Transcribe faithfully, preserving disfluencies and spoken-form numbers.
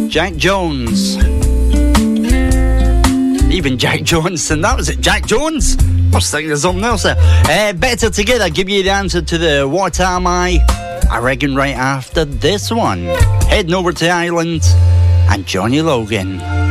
Jack Jones. Even Jack Johnson, that was it, Jack Jones? I was thinking of something else there. Uh, Better Together, give you the answer to the What Am I? I reckon right after this one. Heading over to Ireland and Johnny Logan.